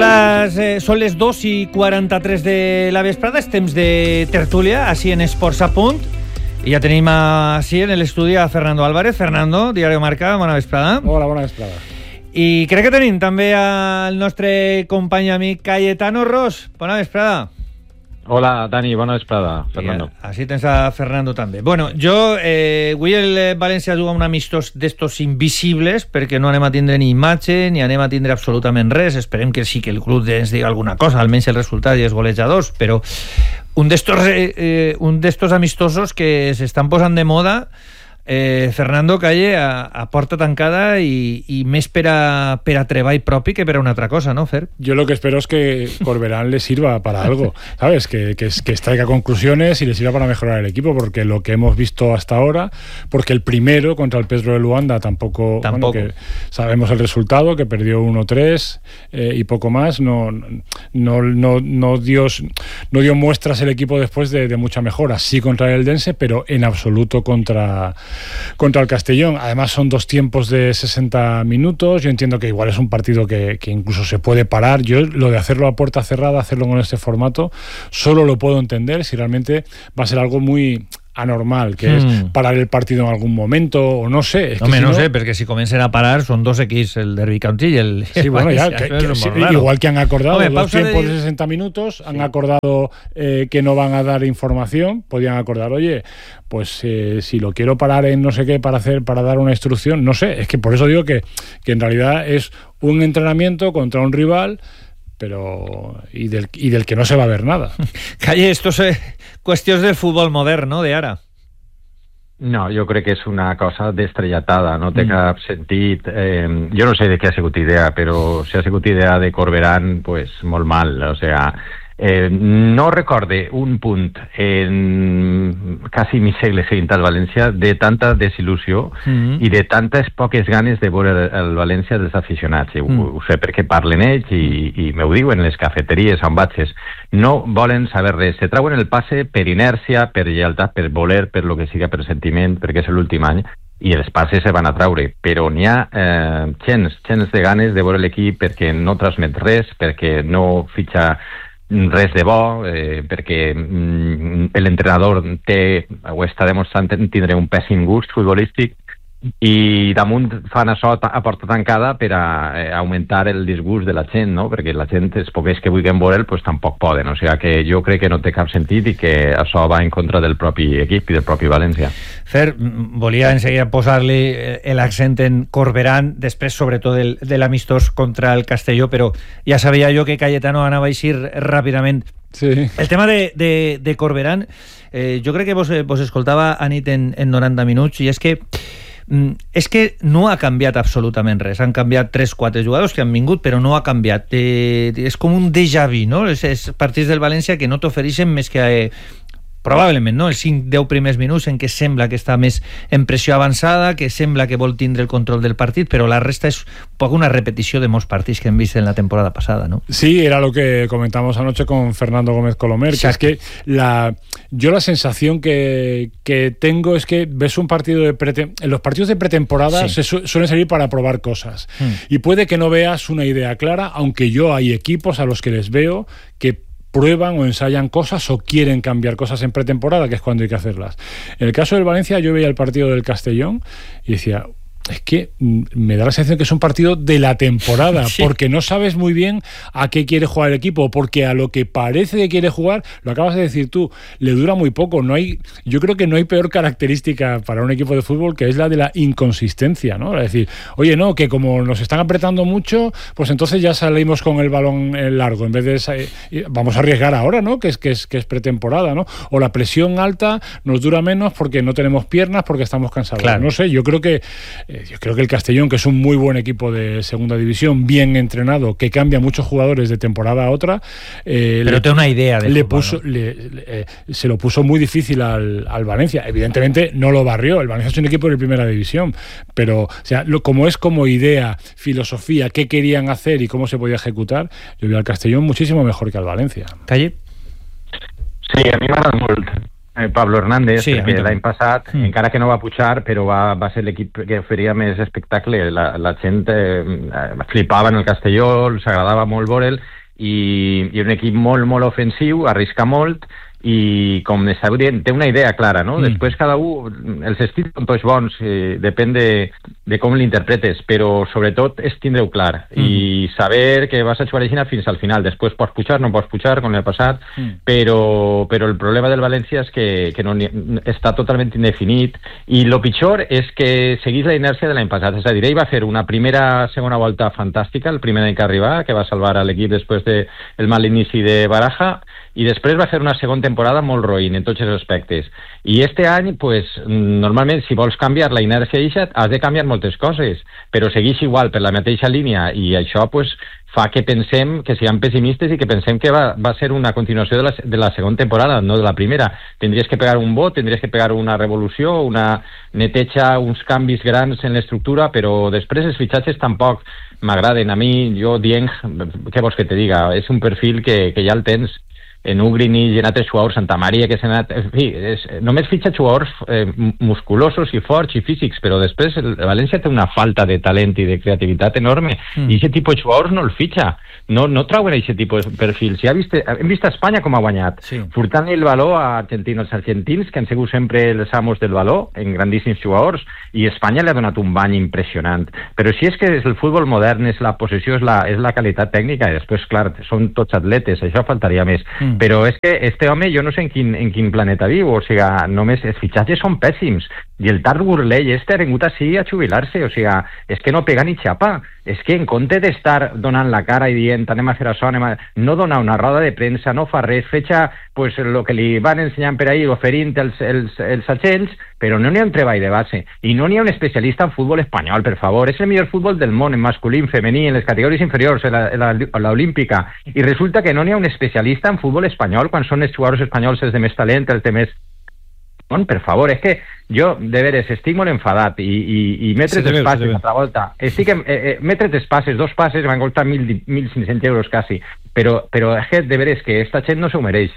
Són les 2:43 de la vesprada, és temps de tertúlia, així en Esports a Punt. I ja tenim així en l'estudi a Fernando Álvarez. Fernando, Diario Marca, bona vesprada. Hola, bona vesprada. I crec que tenim també al nostre company amic Cayetano Ros. Bona vesprada. Hola, Dani, bona vesprada, Fernando. Així tens a Fernando també. Bueno, avui el València juga un amistós d'estos invisibles perquè no anem a tindre ni imatge ni anem a tindre absolutament res. Esperem que sí que el club ens diga alguna cosa, almenys el resultat i els golejadors, però un d'estos amistosos que s'estan posant de moda, Fernando, Calle, a porta tancada y més per a treball propi que per a una otra cosa, ¿no, Fer? Yo lo que espero es que Corberán le sirva para algo, ¿sabes? Que extraiga conclusiones y le sirva para mejorar el equipo, porque lo que hemos visto hasta ahora, porque el primero contra el PSV de Luanda tampoco. Bueno, que sabemos el resultado, que perdió 1-3 y poco más, no dio muestras el equipo después de mucha mejora, sí contra el Eldense, pero en absoluto contra el Castellón. Además son 2 tiempos de 60 minutos. Yo entiendo que igual es un partido que incluso se puede parar. Yo lo de hacerlo a puerta cerrada, hacerlo con este formato, solo lo puedo entender si realmente va a ser algo muy anormal, que es parar el partido en algún momento, o no sé. No sé, perquè si comencen a parar son 2 equips, el Derby County y el... Sí, bueno, ya, igual que han acordado los tiempos de 60 minutos, han acordado que no van a dar información, podían acordar, oye, pues si lo quiero parar en no sé qué para dar una instrucción, no sé, es que por eso digo que en realidad es un entrenamiento contra un rival, pero y del que no se va a ver nada. Calle, esto es qüestions del futbol modern, no?, d'ara. No, jo crec que és una cosa d'estrelletada, no té cap sentit. Jo no sé de què ha sigut idea, però si ha sigut idea de Corberán, pues molt mal, o sea, no recorde un punt en quasi mig segle seguint al València de tanta desil·lusió i de tantes poques ganes de veure el València dels aficionats. Ho sé perquè parlen ells i m'ho diuen en les cafeteries on vaig. No volen saber res, se trauen el passe per inèrcia, per lleialtat, per voler, per lo que siga, per sentiment, perquè és l'últim any, i els passes se van a traure, però n'hi ha gens de ganes de veure l'equip perquè no transmet res, perquè no fitxa res de bo, perquè l'entrenador ho està demostrant tindre un pèssim gust futbolístic, i damunt fan això a porta tancada per a augmentar el disgust de la gent, no? Perquè la gent, els poquets que vulguin veure'l, pues tampoc poden, o sigui que jo crec que no té cap sentit i que això va en contra del propi equip i del propi València. Fer, volia en seguida posar-li l'accent en Corberán, després sobretot de l'amistós contra el Castelló, però ja sabia jo que Cayetano anava a eixir ràpidament. Sí. El tema de Corberán, jo crec que vos escoltava a nit en 90 minuts, i és que no ha canviat absolutament res. Han canviat 3-4 jugadors que han vingut, però no ha canviat. És com un déjà vu, no? És partits del València que no t'ofereixen més que probablement, no? Els 5-10 primers minuts en què sembla que està més en pressió avançada, que sembla que vol tindre el control del partit, però la resta és un poc una repetició de molts partits que hem vist en la temporada pasada, ¿no? Sí, era lo que comentamos anoche con Fernando Gómez Colomer, que es que yo la sensación que tengo es que ves un partido en los partidos de pretemporada suelen salir para probar cosas, y puede que no veas una idea clara, aunque hay equipos a los que les veo que prueban o ensayan cosas o quieren cambiar cosas en pretemporada, que es cuando hay que hacerlas. En el caso del Valencia, yo veía el partido del Castellón y decía, es que me da la sensación que es un partido de la temporada, porque no sabes muy bien a qué quiere jugar el equipo, porque a lo que parece que quiere jugar, lo acabas de decir tú, le dura muy poco. Yo creo que no hay peor característica para un equipo de fútbol que es la de la inconsistencia, ¿no? Es decir, oye, no, que como nos están apretando mucho, pues entonces ya salimos con el balón largo, en vez de vamos a arriesgar ahora, ¿no? Que es pretemporada, ¿no? O la presión alta nos dura menos porque no tenemos piernas, porque estamos cansados. Claro. No sé, yo creo que el Castellón, que es un muy buen equipo de segunda división, bien entrenado, que cambia muchos jugadores de temporada a otra, pero tiene una idea de fútbol, ¿no? Se lo puso muy difícil al Valencia. Evidentemente no lo barrió, el Valencia es un equipo de primera división, pero o sea, como idea, filosofía, qué querían hacer y cómo se podía ejecutar, yo veo al Castellón muchísimo mejor que al Valencia. Calle? Sí, a mi m'agrada molt Pablo Hernández, perquè l'any passat, encara que no va pujar, però va ser l'equip que oferia més espectacle. La gent flipava en el Castelló, s'agradava molt veure'l, i un equip molt, molt ofensiu, arrisca molt, i com estava dient, té una idea clara, no? Després cada un, els estils són tots bons, depèn de com l'interpretes, però sobretot és tindre-ho clar i saber que vas a jugar així fins al final. Després pots pujar, no pots pujar, com l'ha passat, però el problema del València és que no està totalment indefinit, i el pitjor és que seguís la inèrcia de l'any passat. És a dir, ell va fer una segona volta fantàstica, el primer any que arribava, que va salvar a l'equip després del mal inici de Baraja, i després va fer una segona temporada molt roïn en tots els aspectes. I este any, pues, normalment, si vols canviar la inèrcia eixa, has de canviar moltes coses, però segueix igual per la mateixa línia, i això, pues, fa que pensem, que siguem pessimistes i que pensem que va ser una continuació de la segona temporada, no de la primera. Tindries que pegar un vot, tindries que pegar una revolució, una neteja, uns canvis grans en l'estructura, però després els fitxatges tampoc m'agraden. A mi, jo, Dieng, què vols que te diga? És un perfil que ja el tens. En Ugrinich, en altres jugadors, Santa Maria, que s'ha anat... En fi, només fitxa jugadors musculosos i forts i físics, però després el València té una falta de talent i de creativitat enorme, i aquest tipus de jugadors no el fitxa. No trauen aquest tipus de perfils. Ja hem vist a Espanya com ha guanyat, furtant el valor a argentins. Els argentins, que han sigut sempre els amos del valor, en grandíssims jugadors, i Espanya li ha donat un bany impressionant. Però si és que és el futbol modern, és la possessió, és la qualitat tècnica, i després, clar, són tots atletes, això faltaria més. Però és que este home, jo no sé en quin planeta viu, o sigui, només els fitxatges són pèssims, i el Tard Burley ha vingut així a jubilar-se, o sigui, és que no pega ni xapa, és que en compte d'estar donant la cara i dient anem a fer això, no dona una roda de premsa, no fa res, fetxa pues, el que li van ensenyant per ahí, oferint els agents, però no n'hi ha un treball de base, i no n'hi ha un especialista en futbol espanyol, per favor. És el millor futbol del món, en masculí, en femení, en les categories inferiors, en l'olímpica, i resulta que no n'hi ha un especialista en futbol espanyol quan són els jugadors espanyols els de més talent, els de més... Bon, per favor, és que jo, de veres, estic molt enfadat i metre tres passes a altra volta. Metre tres passes, dos passes, m'han costat 1.500 euros quasi, però és que, de veres, que esta gent no s'ho mereix.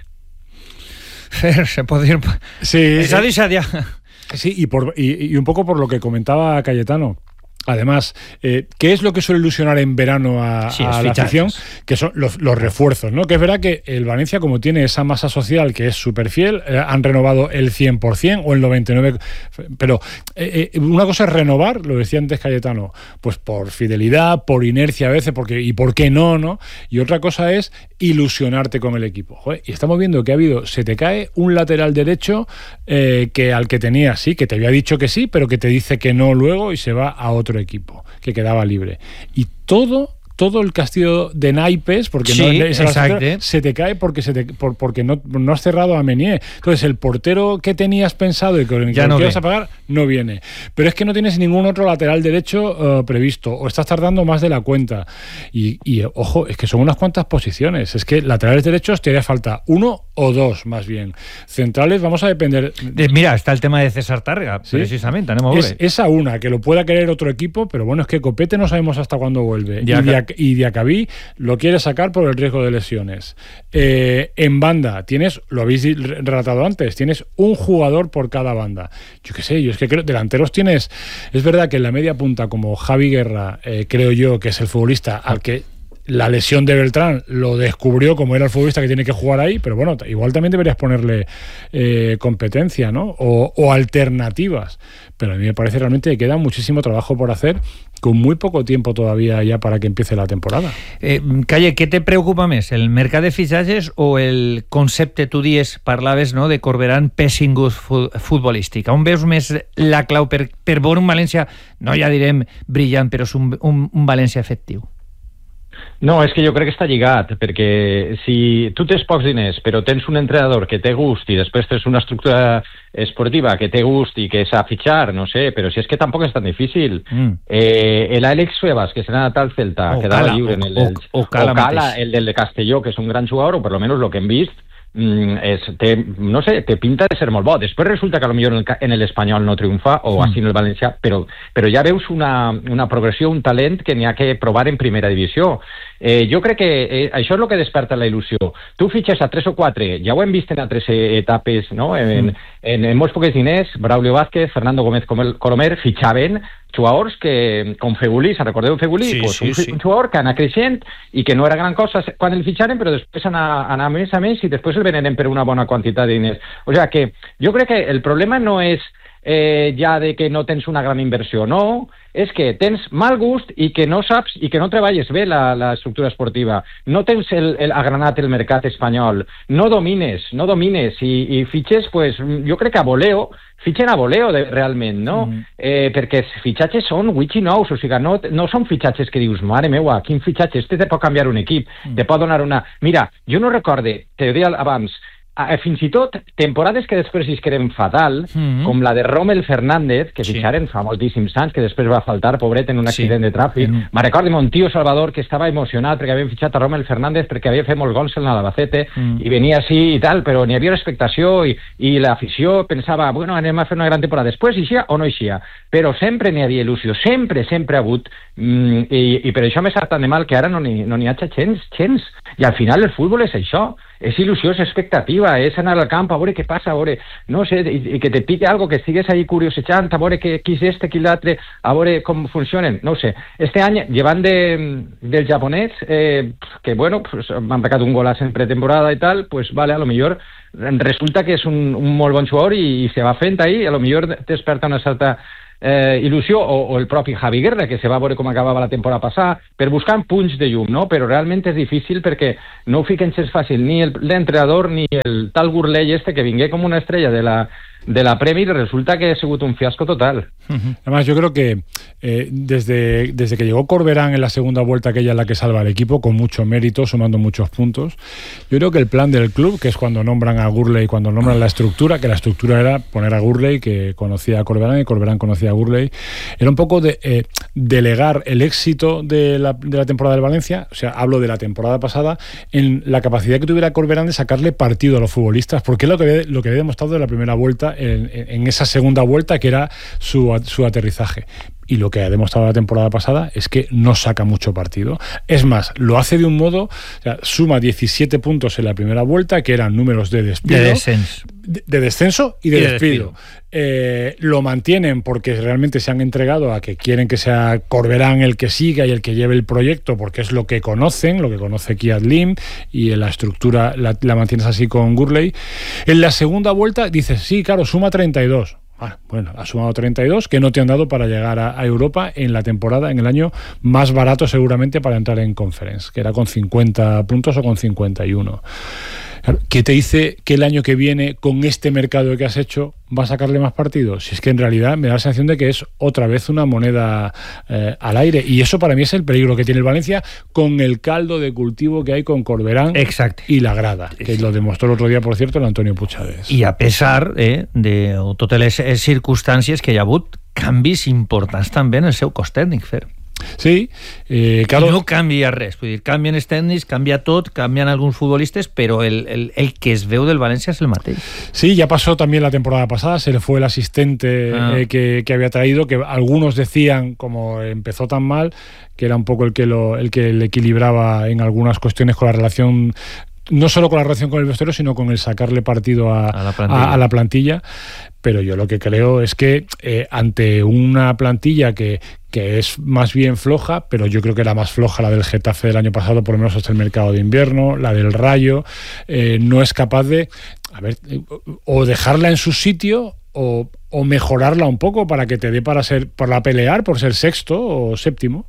Se puede ir... Sí, sí, y un poco por lo que comentaba Cayetano. Además, ¿qué es lo que suele ilusionar en verano a la afición? Que son los refuerzos, ¿no? Que es verdad que el Valencia, como tiene esa masa social que es súper fiel, han renovado el 100% o el 99%, pero una cosa es renovar, lo decía antes Cayetano, pues por fidelidad, por inercia a veces, y por qué no, y otra cosa es ilusionarte con el equipo. Joder, y estamos viendo que se te cae un lateral derecho que al que tenías, sí, que te había dicho que sí, pero que te dice que no luego y se va a otro equipo que quedaba libre, y todo el castillo de naipes, porque se te cae porque no has cerrado a Meunier. Entonces el portero que tenías pensado y con el que no quieres apagar no viene, pero es que no tienes ningún otro lateral derecho previsto, o estás tardando más de la cuenta, y ojo, es que son unas cuantas posiciones. Es que laterales derechos te haría falta uno o dos, más bien. Centrales vamos a depender mira, está el tema de César Tárrega, ¿sí? Precisamente, es esa una que lo pueda querer otro equipo, pero bueno, es que Copete no sabemos hasta cuándo vuelve, y Diacabí lo quiere sacar por el riesgo de lesiones. En banda tienes, lo habéis relatado antes, tienes un jugador por cada banda. Yo qué sé, yo es que creo, delanteros tienes, es verdad que en la media punta, como Javi Guerra, creo yo que es el futbolista al que la lesión de Beltrán lo descubrió como era el futbolista que tiene que jugar ahí, pero bueno, igual también deberías ponerle competencia, ¿no? O alternativas. Pero a mí me parece realmente que queda muchísimo trabajo por hacer, con muy poco tiempo todavía ya para que empiece la temporada. Calle, què te preocupa més, el mercat de fitxatges o el concepte, tu parlaves, no, de Corberán pessing good futbolístic? On veus més la clau per veure un València, no ja direm brillant, però és un València efectiu? No, és que jo crec que està lligat, perquè si tu tens pocs diners però tens un entrenador que té gust i després tens una estructura esportiva que té gust i que sap fitxar, no sé, però si és que tampoc és tan difícil. L'Àlex Febas, que s'ha anat al Celta, quedava lliure en el Cala, el del Castelló, que és un gran jugador, o per almenys el que hem vist, no sé, té pinta de ser molt bo. Després resulta que potser en l'Espanyol no triomfa, o així en el València, però ja veus una progressió, un talent que n'hi ha que provar en primera divisió. Jo crec que això és el que desperta la il·lusió. Tu fitxes a 3 o 4, ja ho hem vist en altres etapes, no? En molts pocs diners, Braulio Vázquez, Fernando Gómez Colomer fitxaven jugadors que, com Fegulí, ¿se recordeu Fegulí? Sí, pues sí. Un jugador que anà creixent i que no era gran cosa quan el fitxaren, però després anar més a més i després el veneren per una bona quantitat de diners. O sea que jo crec que el problema no és ja de que no tens una gran inversió, no, és que tens mal gust i que no saps i que no treballes bé l'estructura esportiva, no tens agranat el mercat espanyol, no domines i fitxes, pues, jo crec que a voleo, fitxen a voleo realment, no? Perquè els fitxatges són witchy nous, o sigui, no són fitxatges que dius, mare meua, quin fitxatge, te pot canviar un equip, te pot donar una... Mira, jo no recorde, te deia abans, fins i tot temporades que després isqueren fatal, com la de Rommel Fernández, que fitxaren fa moltíssims anys, que després va faltar, pobret, en un accident de tràfic. Me recordo un tio Salvador que estava emocionat perquè havien fitxat a Rommel Fernández perquè havia fet molts gols en l'Albacete i venia així i tal, però n'hi havia expectació i l'afició pensava, bueno, anem a fer una gran temporada. Després eixia o no eixia, però sempre n'hi havia il·lusió, sempre ha hagut, i per això m'he sap tant de mal que ara no n'hi ha gens. I al final el futbol és això, és il·lusió, és expectativa, és anar al camp a veure què passa, a veure, no sé, i que te pique algo, que estigues ahí curiosejant, a veure qui és qui l'altre, a veure com funcionen, no ho sé. Este any, llevant del japonès, que bueno, pues, m'han pecat un golaç en pretemporada i tal, pues vale, a lo millor resulta que és un molt bon jugador i se va fent ahí, a lo millor desperta una certa il·lusió, o el propi Javi Guerra, que se va veure com acabava la temporada passada, per buscar punts de llum, no? Però realment és difícil perquè no ho fiquen gens fàcil ni l'entrenador ni el tal Gurley que vingué com una estrella de la Premier, resulta que ha sigut un fiasco total. Además, yo creo que desde que llegó Corberán en la segunda vuelta, aquella en la que salva al equipo, con mucho mérito, sumando muchos puntos, yo creo que el plan del club, que es cuando nombran a Gurley, cuando nombran la estructura, que la estructura era poner a Gurley, que conocía a Corberán y Corberán conocía a Gurley, era un poco de delegar el éxito de la temporada del Valencia, o sea, hablo de la temporada pasada, en la capacidad que tuviera Corberán de sacarle partido a los futbolistas, porque es lo que había demostrado de la primera vuelta, en esa segunda vuelta que era su aterrizaje. Y lo que ha demostrado la temporada pasada es que no saca mucho partido. Es más, lo hace de un modo, o sea, suma 17 puntos en la primera vuelta, que eran números de despido. De descenso y de despido. Lo mantienen porque realmente se han entregado a que quieren que sea Corberán el que siga y el que lleve el proyecto, porque es lo que conoce Kiat Lim, y en la estructura la mantienes así con Gurley. En la segunda vuelta dices, sí, claro, suma 32. Bueno, ha sumado 32 que no te han dado para llegar a Europa en la temporada, en el año más barato seguramente para entrar en Conference, que era con 50 puntos o con 51. ¿Qué te dice que el año que viene, con este mercado que has hecho, va a sacarle más partido? Si es que en realidad me da la sensación de que es otra vez una moneda al aire, y eso para mí es el peligro que tiene el Valencia, con el caldo de cultivo que hay con Corberán. Exacte. Y la grada, que lo demostró el otro dia, por cierto, l'Antonio Puigades. I a pesar de totes les circumstàncies que hi ha hagut canvis importants també en el seu cos tècnic, Fer. Sí, claro. I no canvia res, vull dir, canvien els tècnics, canvia tot, canvian alguns futbolistes, però el que es veu del Valencia es el mateix. Sí, ya pasó también la temporada pasada, se le fue el asistente que había traído, que algunos decían, como empezó tan mal, que era un poco el que le equilibraba en algunas cuestiones con la relación, no solo con la relación con el vestuario, sino con el sacarle partido a la plantilla. Pero yo lo que creo es que ante una plantilla que es más bien floja, pero yo creo que era más floja la del Getafe del año pasado, por lo menos hasta el mercado de invierno, la del Rayo, no es capaz de, o dejarla en su sitio o mejorarla un poco para que te dé para pelear por ser sexto o séptimo.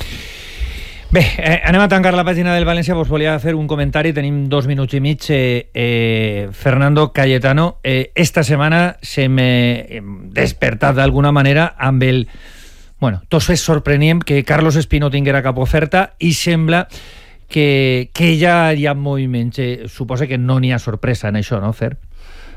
Bé, anem a tancar la pàgina del València. Vos volia fer un comentari, tenim 2 minuts i mig. Fernando Cayetano, esta setmana se m'he despertat d'alguna manera amb el... Bueno, tots és sorprenent que Carlos Espino tinguera cap oferta i sembla que ja hi ha moviments. Suposa que no n'hi ha sorpresa en això, no, Fer?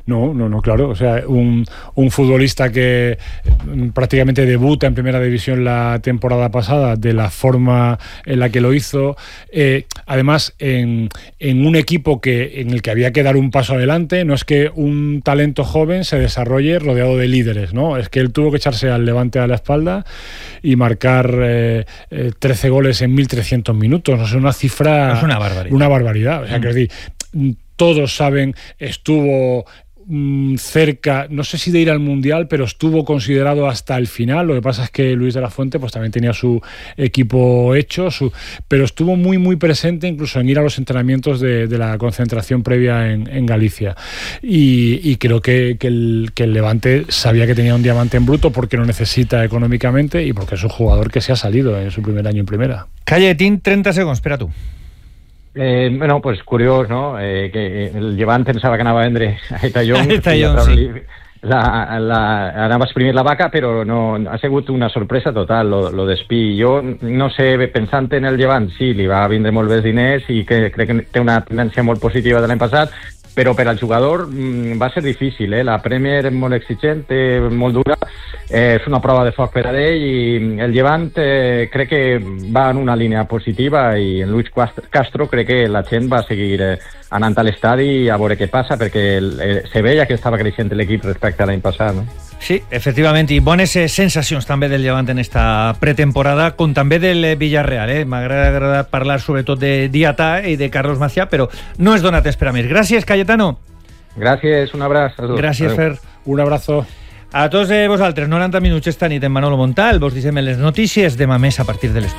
No, claro. O sea, un futbolista que prácticamente debuta en primera división la temporada pasada de la forma en la que lo hizo, además en un equipo en el que había que dar un paso adelante. No es que un talento joven se desarrolle rodeado de líderes, ¿no? Es que él tuvo que echarse al Levante a la espalda y marcar 13 goles en 1.300 minutos. O sea, una cifra... Es una barbaridad. Una barbaridad. O sea, que todos saben, estuvo cerca, no sé si de ir al Mundial, pero estuvo considerado hasta el final. Lo que pasa es que Luis de la Fuente pues también tenía su equipo hecho, pero estuvo muy muy presente incluso en ir a los entrenamientos de la concentración previa en Galicia, y creo que el Levante sabía que tenía un diamante en bruto porque lo necesita económicamente y porque es un jugador que se ha salido en su primer año en primera. Calletín, 30 segons, espera tu. Bueno, pues curiós, no? Que el Llevant pensava que anava a vendre a Eta Young, sí. anava a exprimir la vaca, però no, ha sigut una sorpresa total, lo d'Espí. Jo no sé, pensant en el Llevant, sí, li va vindre molt bé diners i que crec que té una tendència molt positiva de l'any passat, però per al jugador va ser difícil, la Premier és molt exigent, molt dura, és una prova de foc per a ell, i el Llevant crec que va en una línia positiva, i en Luis Castro crec que la gent va seguir anant a l'estadi a veure què passa, perquè se veia que estava creixent l'equip respecte a l'any passat, no? Sí, efectivament, i bones sensacions també del Llevant en esta pretemporada, com també del Villarreal. M'agrada agradat parlar sobretot de Diatà i de Carlos Macià, però no es dona temps per a més. Gràcies, Cayetano. Gràcies, un abraç. Gràcies, Fer. Un abrazo. A tots vosaltres, 90 minuts esta nit en Manolo Montal. Vos deixem les notícies, demà més a partir de les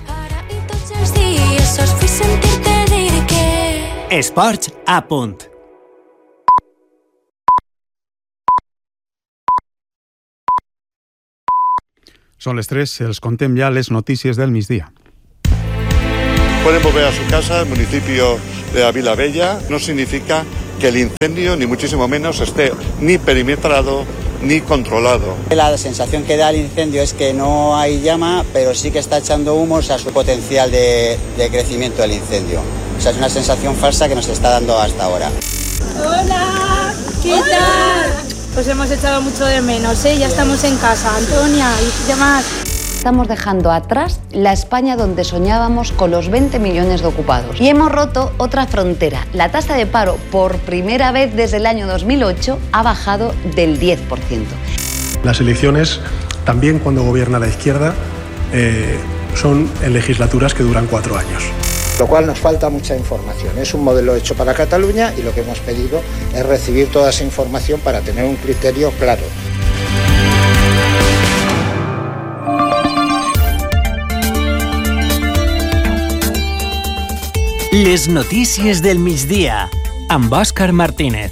2. Esports a punt. Son les 3, els contem ja les notícies del migdia. Pueden volver a su casa, el municipio de Vilavella. No significa que el incendio, ni muchísimo menos, esté ni perimetrado ni controlado. La sensación que da el incendio es que no hay llama, pero sí que está echando humos a su potencial de crecimiento del incendio. O sea, es una sensación falsa que nos está dando hasta ahora. Hola, ¿qué tal? Pues hemos echado mucho de menos, ya estamos en casa, Antonia y demás. Estamos dejando atrás la España donde soñábamos con los 20 millones de ocupados. Y hemos roto otra frontera. La tasa de paro, por primera vez desde el año 2008, ha bajado del 10%. Las elecciones, también cuando gobierna la izquierda, son en legislaturas que duran 4 años. Lo cual nos falta mucha información. Es un modelo hecho para Cataluña y lo que hemos pedido es recibir toda esa información para tener un criterio claro. Les notícies del migdia amb Òscar Martínez.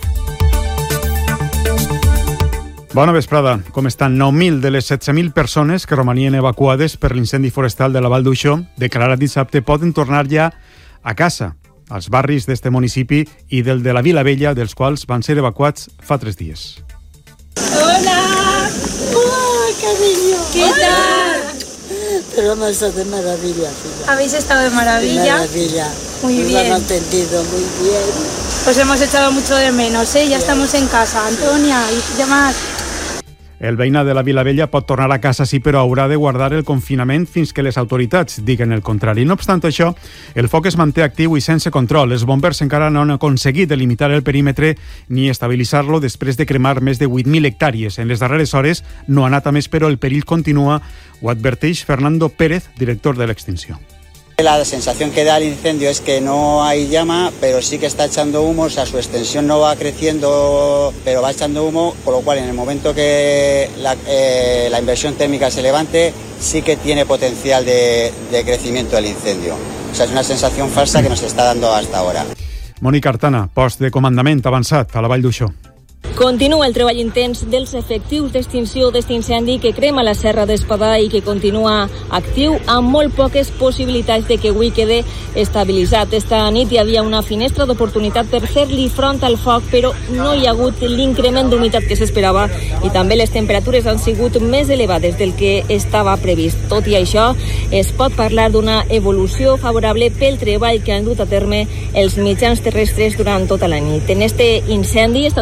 Bona vesprada. Com estan 9.000 de les 17.000 persones que romanien evacuades per l'incendi forestal de la Val d'Uixó, declarat dissabte, poden tornar ja a casa, als barris d'este municipi i del de la Vilavella, dels quals van ser evacuats fa 3 dies. Hola. ¡Oh, cariño! ¿Qué tal? Pero hemos estado de maravilla, fila. ¿Habéis estado de maravilla? De maravilla. Muy Nos bien. han atendido muy bien. Pues hemos echado mucho de menos, ya estamos en casa, Antonia y demás. El veïnat de la Vilavella pot tornar a casa, sí, però haurà de guardar el confinament fins que les autoritats diguen el contrari. No obstant això, el foc es manté actiu i sense control. Els bombers encara no han aconseguit delimitar el perímetre ni estabilitzar-lo després de cremar més de 8.000 hectàrees. En les darreres hores no ha anat a més, però el perill continua, ho adverteix Fernando Pérez, director de l'extinció. La sensación que da el incendio es que no hay llama, pero sí que está echando humo, o sea, su extensión no va creciendo, pero va echando humo, con lo cual en el momento que la inversión térmica se levante, sí que tiene potencial de crecimiento del incendio. O sea, es una sensación falsa que nos está dando hasta ahora. Mònica Artana, post de comandament avançat a la Vall d'Uixó. Continua el treball intens dels efectius d'extinció d'este incendi que crema la Serra d'Espadà i que continua actiu amb molt poques possibilitats de que avui quede estabilitzat. Esta nit hi havia una finestra d'oportunitat per fer-li front al foc, però no hi ha hagut l'increment d'humitat que s'esperava i també les temperatures han sigut més elevades del que estava previst. Tot i això, es pot parlar d'una evolució favorable pel treball que han dut a terme els mitjans terrestres durant tota la nit. En este incendi estan treballant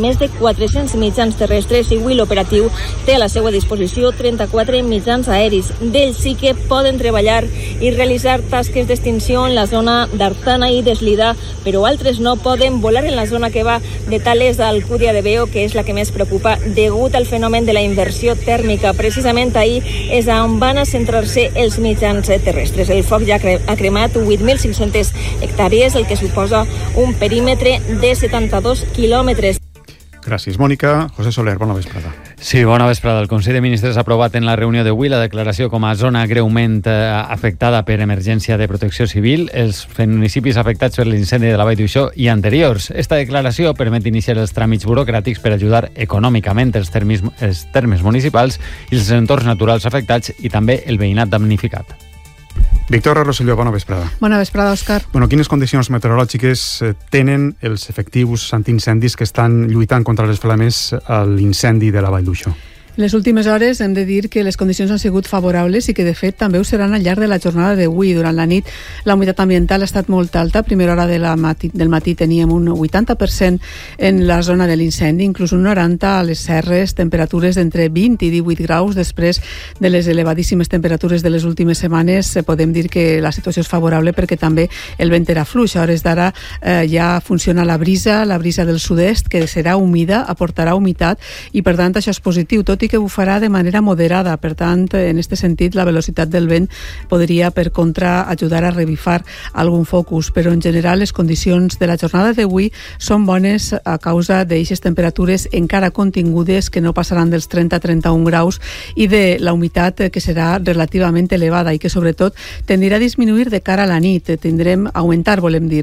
més de 400 mitjans terrestres i avui l'operatiu té a la seva disposició 34 mitjans aeris. D'ells sí que poden treballar i realitzar tasques d'extinció en la zona d'Artana i d'Eslida, però altres no poden volar en la zona que va de Tales a Alcúdia de Veo, que és la que més preocupa degut al fenomen de la inversió tèrmica. Precisament ahir és on van a centrar-se els mitjans terrestres. El foc ja ha cremat 8.500 hectàrees, el que suposa un perímetre de 72 quilòmetres. Gràcies, Mònica. José Soler, bona vesprada. Sí, bona vesprada. El Consell de Ministres ha aprovat en la reunió d'avui la declaració com a zona greument afectada per emergència de protecció civil els municipis afectats per l'incendi de la Vall d'Uixó i anteriors. Esta declaració permet iniciar els tràmits burocràtics per ajudar econòmicament els termes municipals i els entorns naturals afectats i també el veïnat damnificat. Victòria Rosselló, bona vesprada. Bona vesprada, Òscar. Bueno, quines condicions meteorològiques tenen els efectius antiincendis que estan lluitant contra les flames a l'incendi de la Vall d'Uixó? En les últimes hores hem de dir que les condicions han sigut favorables i que de fet també ho seran al llarg de la jornada d'avui. Durant la nit la humitat ambiental ha estat molt alta. A primera hora del matí teníem un 80% en la zona de l'incendi, inclús un 90% a les serres, temperatures d'entre 20 i 18 graus. Després de les elevadíssimes temperatures de les últimes setmanes podem dir que la situació és favorable perquè també el vent era fluix. A hores d'ara ja funciona la brisa del sud-est, que serà humida, aportarà humitat i per tant això és positiu, tot i que bufarà de manera moderada. Per tant, en aquest sentit, la velocitat del vent podria, per contra, ajudar a revifar algun focus, però en general les condicions de la jornada d'avui són bones a causa d'eixes temperatures encara contingudes que no passaran dels 30-31 graus i de la humitat que serà relativament elevada i que sobretot tendirà a disminuir de cara a la nit. Tindrem a augmentar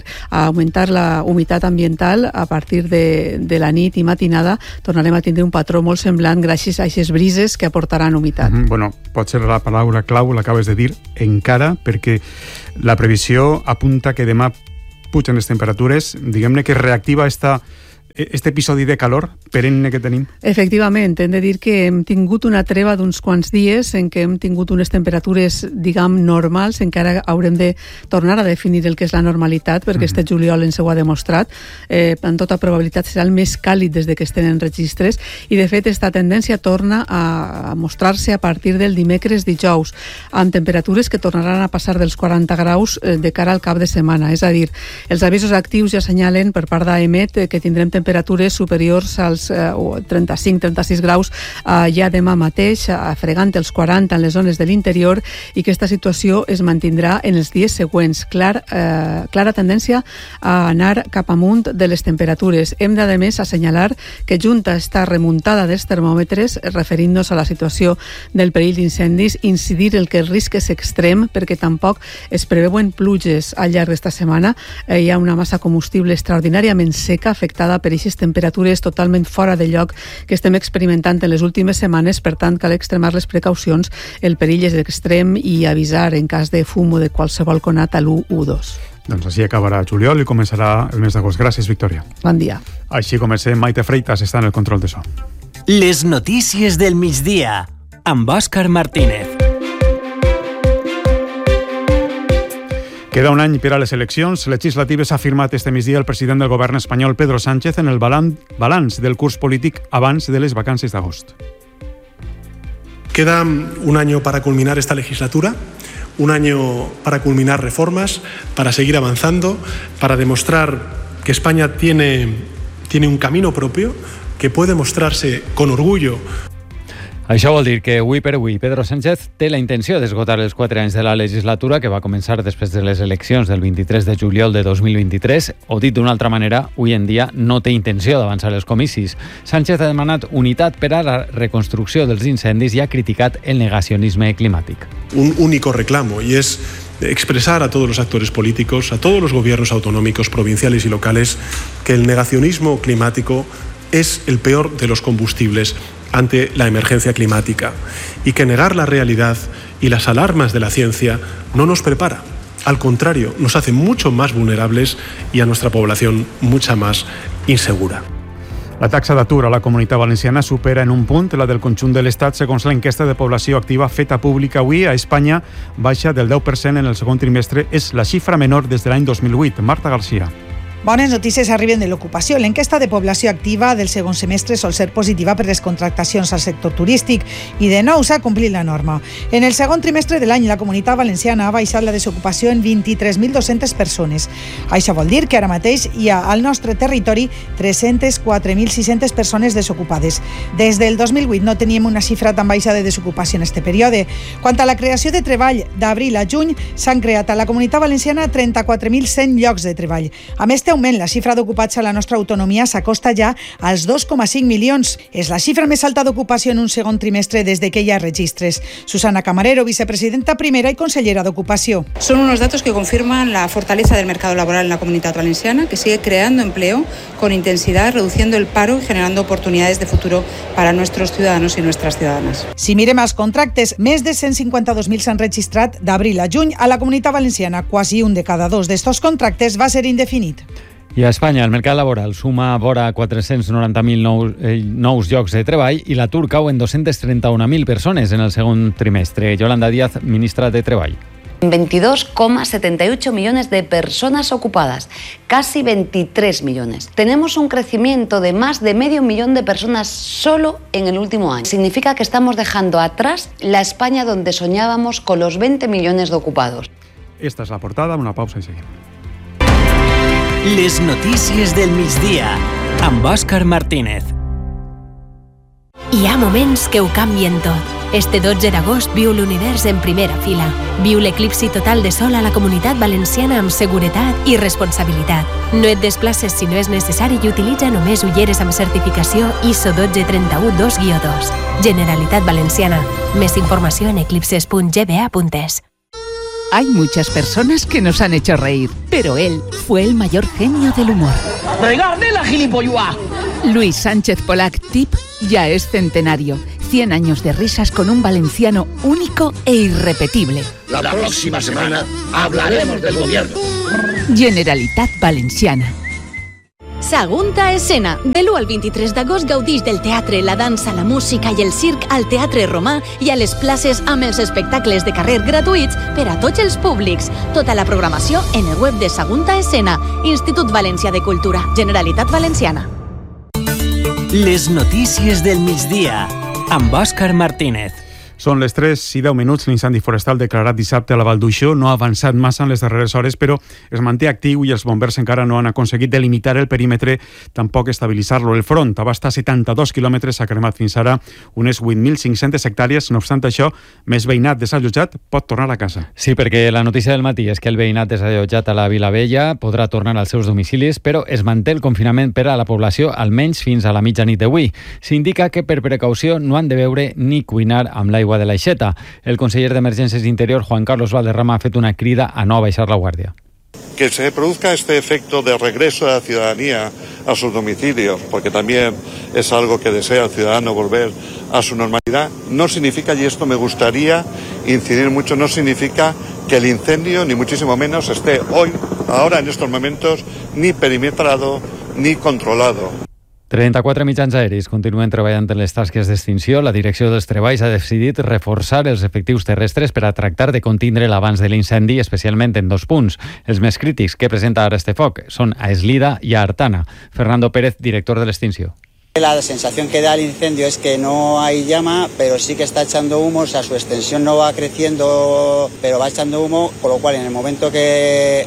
la humitat ambiental a partir de la nit i matinada. Tornarem a tindre un patró molt semblant gràcies a aquestes brises que aportaran humitat. Bueno, potser la paraula clau l'acabes de dir encara, perquè la previsió apunta que demà pugen les temperatures, diguem-ne que reactiva este episodi de calor perenne que tenim. Efectivament, hem de dir que hem tingut una treva d'uns quants dies en què hem tingut unes temperatures, diguem, normals. Encara haurem de tornar a definir el que és la normalitat, perquè este juliol ens ho ha demostrat. En tota probabilitat serà el més càlid des de que es tenen registres i, de fet, esta tendència torna a mostrar-se a partir del dimecres dijous, amb temperatures que tornaran a passar dels 40 graus de cara al cap de setmana. És a dir, els avisos actius ja assenyalen per part d'AEMET que tindrem temperatures superiors als 35-36 graus ja demà mateix, fregant els 40 en les zones de l'interior, i que aquesta situació es mantindrà en els dies següents. Clara tendència a anar cap amunt de les temperatures. Hem de, a més, assenyalar que junta esta remuntada dels termòmetres, referint-nos a la situació del perill d'incendis, incidir en que el risc és extrem, perquè tampoc es preveuen pluges al llarg d'esta setmana. Hi ha una massa combustible extraordinàriament seca afectada per aquestes temperatures totalment fora de lloc que estem experimentant en les últimes setmanes. Per tant, cal extremar les precaucions. El perill és extrem i avisar en cas de fum o de qualsevol conat a l'1 o 2. Doncs així acabarà juliol i començarà el mes d'agost. Gràcies, Victòria. Bon dia. Així comencem. Maite Freitas està en el control de so. Les notícies del migdia amb Òscar Martínez. Queda un any per a les eleccions legislatives, ha afirmat este migdia el president del govern espanyol, Pedro Sánchez, en el balanç del curs polític abans de les vacances d'agost. Queda un año para culminar esta legislatura, un año para culminar reformas, para seguir avanzando, para demostrar que España tiene un camino propio, que puede mostrarse con orgullo. Això vol dir que avui per avui Pedro Sánchez té la intenció d'esgotar els 4 anys de la legislatura que va començar després de les eleccions del 23 de juliol de 2023, o dit d'una altra manera, avui en dia no té intenció d'avançar els comicis. Sánchez ha demanat unitat per a la reconstrucció dels incendis i ha criticat el negacionisme climàtic. Un único reclamo, y es expresar a todos los actores políticos, a todos los gobiernos autonómicos, provinciales y locales, que el negacionismo climático es el peor de los combustibles ante la emergencia climática y que negar la realidad y las alarmas de la ciencia no nos prepara. Al contrario, nos hace mucho más vulnerables y a nuestra población mucha más insegura. La taxa d'atur a la Comunitat Valenciana supera en un punt la del conjunt de l'Estat, segons l'enquesta de població activa feta pública avui. A Espanya baixa del 10% en el segon trimestre. És la xifra menor des de l'any 2008. Marta García. Bones notícies arriben de l'ocupació. L'enquesta de població activa del segon semestre sol ser positiva per les contractacions al sector turístic i de nou s'ha complit la norma. En el segon trimestre de l'any, la Comunitat Valenciana ha baixat la desocupació en 23.200 persones. Això vol dir que ara mateix hi ha al nostre territori 304.600 persones desocupades. Des del 2008 no teníem una xifra tan baixa de desocupació en este període. Quant a la creació de treball, d'abril a juny s'han creat a la Comunitat Valenciana 34.100 llocs de treball. A més, augment, la xifra d'ocupats a la nostra autonomia s'acosta ja als 2,5 milions. És la xifra més alta d'ocupació en un segon trimestre des de que hi ha registres. Susana Camarero, vicepresidenta primera y consellera de Ocupación. Son unos datos que confirman la fortaleza del mercado laboral en la Comunitat Valenciana, que sigue creando empleo con intensidad, reduciendo el paro y generando oportunidades de futuro para nuestros ciudadanos y nuestras ciudadanas. Si mirem els contractes, més de 152.000 s'han registrat d'abril a juny a la Comunitat Valenciana. Quasi un de cada dos d'estos contractes va ser indefinit. I a Espanya, el mercat laboral suma vora 490.000 nous llocs de treball i l'atur cau en 231.000 persones en el segon trimestre. Yolanda Díaz, ministra de Treball. 22,78 millones de personas ocupadas, casi 23 millones. Tenemos un crecimiento de más de medio millón de personas solo en el último año. Significa que estamos dejando atrás la España donde soñábamos con los 20 millones de ocupados. Esta és la portada, una pausa i seguim. Les notícies del migdia, amb Òscar Martínez. Hi ha moments que ho canvien tot. Este 12 d'agost viu l'univers en primera fila. Viu l'eclipsi total de sol a la Comunitat Valenciana amb seguretat i responsabilitat. No et desplaces si no és necessari i utilitza només ulleres amb certificació ISO 12312-2. Generalitat Valenciana. Més informació en eclipses.gba.es. Hay muchas personas que nos han hecho reír, pero él fue el mayor genio del humor. ¡Regarde la gilipollua! Luis Sánchez Polac, TIP, ya es centenario. 100 años de risas con un valenciano único e irrepetible. La próxima semana hablaremos del gobierno. Generalitat Valenciana. Sagunta Escena. De l'1 al 23 d'agost gaudix del teatre, la dansa, la música i el circ al Teatre Romà i a les places amb els espectacles de carrer gratuïts per a tots els públics. Tota la programació en el web de Sagunta Escena, Institut Valencià de Cultura, Generalitat Valenciana. Les notícies del migdia, amb Òscar Martínez. Són les 3:10. L'incendi forestal declarat dissabte a la Val d'Uixó no ha avançat massa en les darreres hores, però es manté actiu i els bombers encara no han aconseguit delimitar el perímetre, tampoc estabilitzar-lo. El front abasta 72 quilòmetres, ha cremat fins ara unes 8.500 hectàrees. No obstant això, més veïnat desallotjat pot tornar a casa. Sí, perquè la notícia del matí és que el veïnat desallotjat a la Vilavella podrà tornar als seus domicilis, però es manté el confinament per a la població almenys fins a la mitjanit d'avui. S'indica que per precaució no han de beure ni cuinar amb l'aigua de l'aixeta. El conseller d'Emergències d'Interior, Juan Carlos Valderrama, ha fet una crida a no baixar la guàrdia. Que se produzca este efecto de regreso de la ciudadanía a sus domicilios, porque también es algo que desea el ciudadano volver a su normalidad, no significa, y esto me gustaría incidir mucho, no significa que el incendio, ni muchísimo menos, esté hoy, ahora en estos momentos, ni perimetrado ni controlado. 34 mitjans aeris continuen treballant en les tasques d'extinció. La direcció dels treballs ha decidit reforçar els efectius terrestres per a tractar de contindre l'abans de l'incendi, especialment en 2 punts. Els més crítics que presenta ara este foc són a Eslida i a Artana. Fernando Pérez, director de l'extinció. La sensación que da el incendio es que no hay llama, pero sí que está echando humo, o sea, su extensión no va creciendo, pero va echando humo, con lo cual en el momento que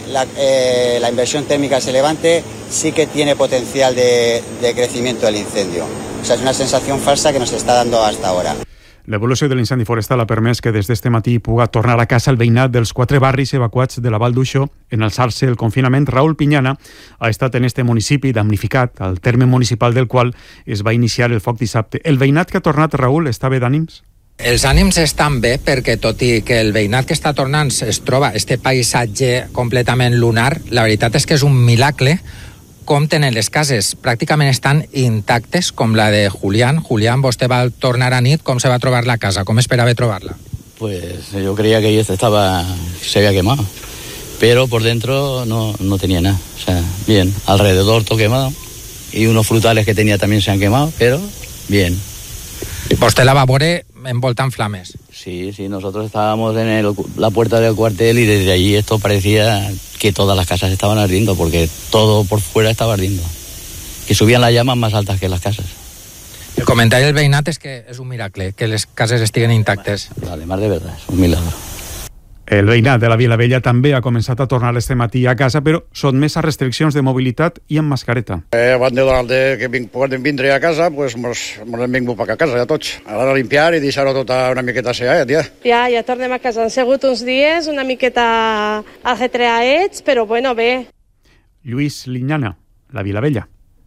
la inversión térmica se levante, sí que tiene potencial de crecimiento del incendio. O sea, es una sensación falsa que nos está dando hasta ahora. L'evolució de l'incendi forestal ha permès que des d'este matí puga tornar a casa el veïnat dels 4 barris evacuats de la Val d'Uixó. En alçar-se el confinament, Raúl Piñana ha estat en este municipi damnificat, al terme municipal del qual es va iniciar el foc dissabte. El veïnat que ha tornat, Raúl, està bé d'ànims? Els ànims estan bé perquè tot i que el veïnat que està tornant es troba este paisatge completament lunar, la veritat és que és un miracle com tenen les cases. Pràcticament estan intactes, com la de Julián. Julián, vostè va tornar a nit, com se va trobar la casa? Com esperava trobar-la? Pues yo creía que se había quemado, pero por dentro no tenía nada. O sea, bien, alrededor todo quemado y unos frutales que tenía también se han quemado, pero bien. Vostè la va veure envoltant flames? Sí, nosotros estábamos en la puerta del cuartel y desde allí esto parecía que todas las casas estaban ardiendo, porque todo por fuera estaba ardiendo. Que subían las llamas más altas que las casas. El comentari del veïnat és que és un miracle, que les cases estiguen intactes. Además, de verdad, és un milagro. El veïnat de la Vilavella també ha començat a tornar este matí a casa, però sotmès a restriccions de mobilitat i amb mascareta. Abans que poden vindre a casa, pues mos hem vingut per a casa, ja tots. Ara a limpiar i deixar-ho tot una miqueta asseat, ja. Ja tornem a casa. Han sigut uns dies una miqueta ajetreats, però bueno, bé. Lluís Liñana, la Vilavella.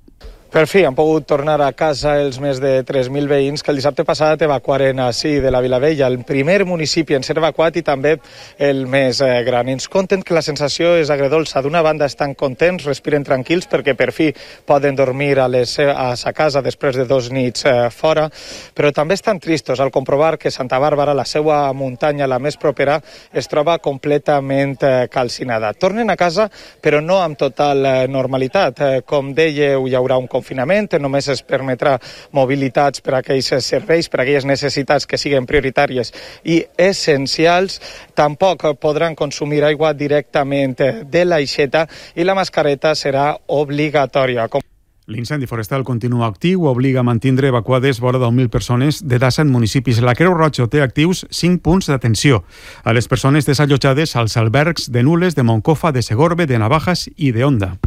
Per fi han pogut tornar a casa els més de 3.000 veïns que el dissabte passat evacuaren així de la Vilavella, el primer municipi en ser evacuat i també el més gran. Ens conten que la sensació és agredolça. D'una banda estan contents, respiren tranquils perquè per fi poden dormir a sa casa després de 2 nits fora, però també estan tristos al comprovar que Santa Bàrbara, la seva muntanya, la més propera, es troba completament calcinada. Tornen a casa, però no amb total normalitat. Com dèieu, hi haurà un confinament, només es permetrà mobilitats per a aquells serveis, per a aquelles necessitats que siguin prioritàries i essencials. Tampoc podran consumir aigua directament de l'aixeta i la mascareta serà obligatòria. L'incendi forestal continua actiu, obliga a mantindre evacuades vora 10.000 persones de 17 municipis. La Creu Roja té actius 5 punts d'atenció a les persones desallotjades als albergs de Nules, de Moncofa, de Segorbe, de Navajas i de Onda.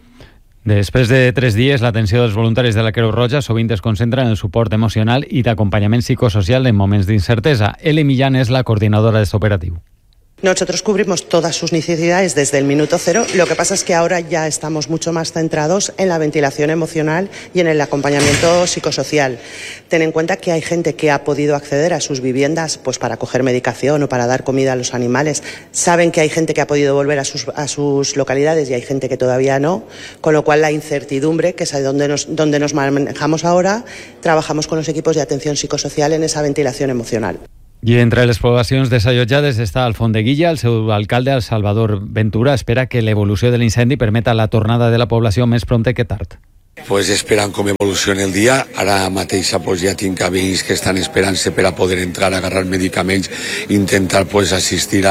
Després de 3 dies, l'atenció dels voluntaris de la Creu Roja sovint es concentra en el suport emocional i d'acompanyament psicosocial en moments d'incertesa. Eli Millán és la coordinadora de este operatiu. Nosotros cubrimos todas sus necesidades desde el minuto cero. Lo que pasa es que ahora ya estamos mucho más centrados en la ventilación emocional y en el acompañamiento psicosocial. Ten en cuenta que hay gente que ha podido acceder a sus viviendas pues para coger medicación o para dar comida a los animales. Saben que hay gente que ha podido volver a sus localidades y hay gente que todavía no. Con lo cual la incertidumbre, que es donde nos manejamos ahora, trabajamos con los equipos de atención psicosocial en esa ventilación emocional. I entre les poblacions desallotjades està Alfondeguilla. El seu alcalde, el Salvador Ventura, espera que l'evolució de l'incendi permeta la tornada de la població més prompte que tard. Pues esperant com evoluciona el dia. Ara mateix pues, ja tinc veïns que estan esperant-se per a poder entrar a agarrar medicaments, intentar pues, assistir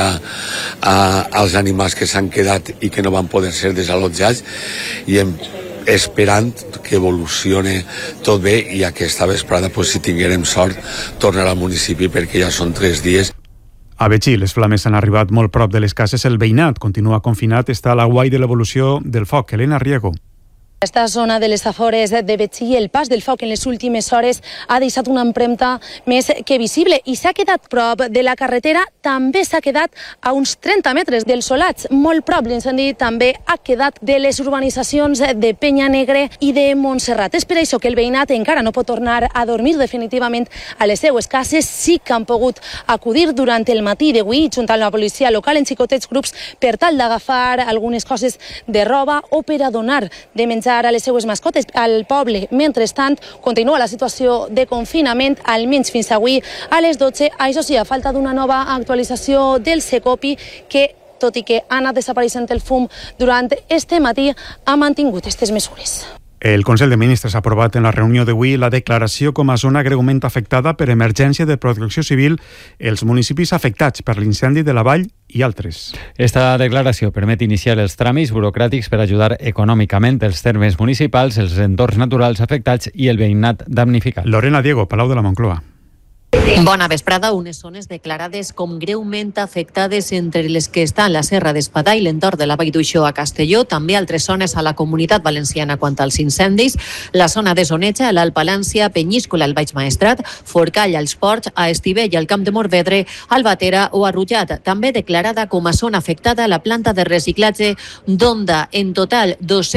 als animals que s'han quedat i que no van poder ser desallotjats i esperant que evolucione tot bé i aquesta vesprada, pues, si tinguérem sort, tornar al municipi perquè ja són 3 dies. A Betxí, les flames han arribat molt prop de les cases. El veïnat continua confinat, està a l'aguait de l'evolució del foc. Helena Riego. Esta zona de les afores de Betxí, el pas del foc en les últimes hores ha deixat una empremta més que visible i s'ha quedat prop de la carretera, també s'ha quedat a uns 30 metres dels solats. Molt prop l'incendi també ha quedat de les urbanitzacions de Penya Negre i de Montserrat. És per això que el veïnat encara no pot tornar a dormir definitivament a les seues cases. Sí que han pogut acudir durant el matí d'avui, junt amb la policia local en xicotets grups, per tal d'agafar algunes coses de roba o per a donar de menjar a les seues mascotes al poble. Mentrestant, continua la situació de confinament, almenys fins avui a les 12. Això sí, a falta d'una nova actualització del Secopi, que, tot i que ha anat desapareixent el fum durant este matí, ha mantingut aquestes mesures. El Consell de Ministres ha aprovat en la reunió d'avui la declaració com a zona greument afectada per emergència de protecció civil els municipis afectats per l'incendi de la Vall i altres. Esta declaració permet iniciar els tràmits burocràtics per ajudar econòmicament els termes municipals, els entorns naturals afectats i el veïnat damnificat. Lorena Diego, Palau de la Moncloa. Bona vesprada. Unes zones declarades com greument afectades, entre les que estan la Serra d'Espadà i l'entorn de la Vall d'Uixó a Castelló, també altres zones a la Comunitat Valenciana quant als incendis, la zona de Soneja, a l'Alt Palància, Penyíscola, al Baix Maestrat, Forcall, als Ports, a Estivell, al Camp de Morvedre, Albatera o a Rullat. També declarada com a zona afectada la planta de reciclatge d'Onda. En total,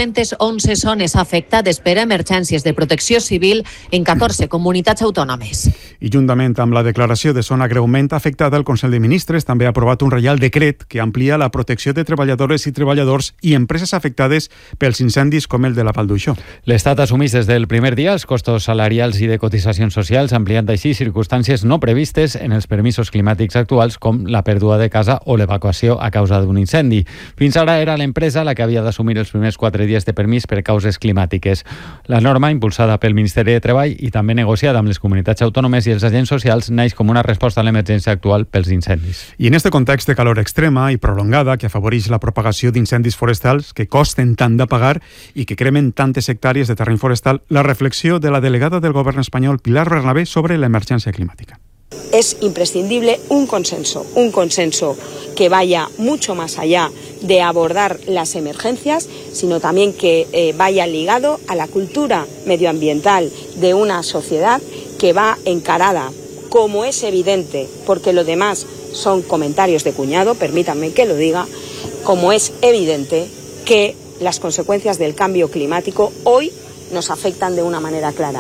211 zones afectades per emergències de protecció civil en 14 comunitats autònomes. I juntament amb la declaració de zona greument afectada, el Consell de Ministres també ha aprovat un reial decret que amplia la protecció de treballadores i treballadors i empreses afectades pels incendis com el de la Vall d'Uixó. L'Estat assumeix des del primer dia els costos salarials i de cotitzacions socials, ampliant així circumstàncies no previstes en els permisos climàtics actuals, com la pèrdua de casa o l'evacuació a causa d'un incendi. Fins ara era l'empresa la que havia d'assumir els primers 4 dies de permís per causes climàtiques. La norma, impulsada pel Ministeri de Treball i també negociada amb les comunitats autònomes i i els agents socials naix com una resposta a l'emergència actual pels incendis. I en este context de calor extrema i prolongada que afavoreix la propagació d'incendis forestals que costen tant d'apagar i que cremen tantes hectàrees de terreny forestal, la reflexió de la delegada del govern espanyol, Pilar Bernabé, sobre l'emergència climàtica. Es imprescindible un consenso que vaya mucho más allá de abordar las emergencias, sino también que vaya ligado a la cultura medioambiental de una sociedad que va encarada, como es evidente, porque lo demás son comentarios de cuñado, permítanme que lo diga, como es evidente que las consecuencias del cambio climático hoy nos afectan de una manera clara.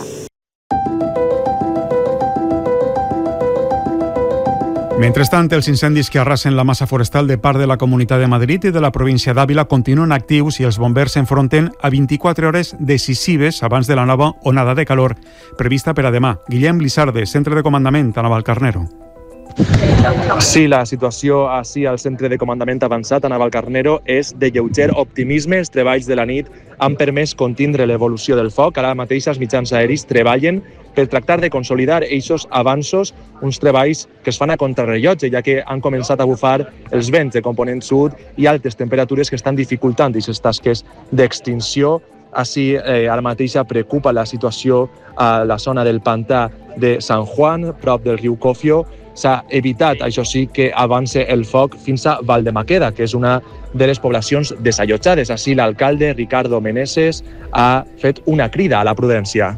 Mentrestant, els incendis que arrasen la massa forestal de part de la Comunitat de Madrid i de la província d'Àvila continuen actius i els bombers s'enfronten a 24 hores decisives abans de la nova onada de calor prevista per a demà. Guillem Lizarde, centre de comandament a Navalcarnero. Sí, la situació així al centre de comandament avançat a Navalcarnero és de lleuger optimisme. Els treballs de la nit han permès contindre l'evolució del foc. Ara mateix els mitjans aeris treballen per tractar de consolidar aquests avanços, uns treballs que es fan a contrarrellotge, ja que han començat a bufar els vents de component sud i altes temperatures que estan dificultant aquestes tasques d'extinció. Així, ara mateix preocupa la situació a la zona del pantà de San Juan, prop del riu Cofio. S'ha evitat, això sí, que avance el foc fins a Valdemaqueda, que és una de les poblacions desallotjades. Així, l'alcalde Ricardo Meneses ha fet una crida a la prudència.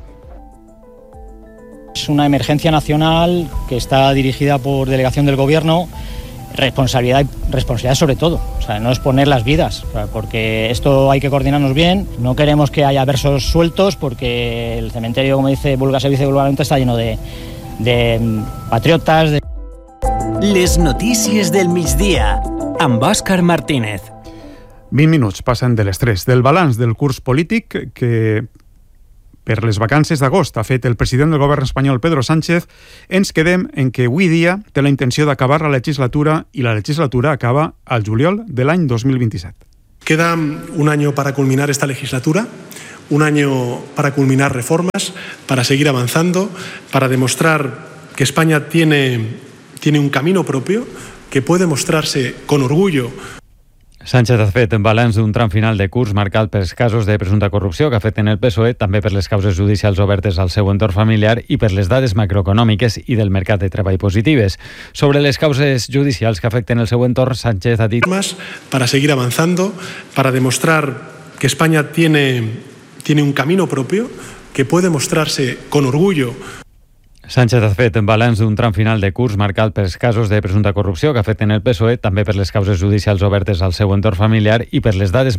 Es una emergencia nacional que está dirigida por delegación del Gobierno. Responsabilidad sobre todo, o sea, no exponer las vidas, o sea, porque esto hay que coordinarnos bien. No queremos que haya versos sueltos porque el cementerio, como dice Servicio Vulgarmente, está lleno de patriotas. Les notícies del migdia, amb Òscar Martínez. 20 minuts passen de les 3. Del balanç del curs polític que per les vacances d'agost ha fet el president del govern espanyol, Pedro Sánchez, ens quedem en que avui dia té la intenció d'acabar la legislatura i la legislatura acaba al juliol de l'any 2027. Queda un año para culminar esta legislatura, un año para culminar reformas, para seguir avanzando, para demostrar que España tiene un camino propio, que puede mostrarse con orgullo. Sánchez ha fet balanç d'un tram final de curs marcat pels casos de presumpta corrupció que afecten el PSOE, també per les causes judicials obertes al seu entorn familiar i per les dades macroeconòmiques i del mercat de treball positives. Sobre les causes judicials que afecten el seu entorn, Sánchez ha dit... Para seguir avanzando, para demostrar que España tiene un camino propio, que puede mostrarse con orgullo. Sánchez ha fet balanç d'un tram final de curs marcat pels casos de presumpta corrupció que afecten el PSOE, també per les causes judicials obertes al seu entorn familiar i per les dades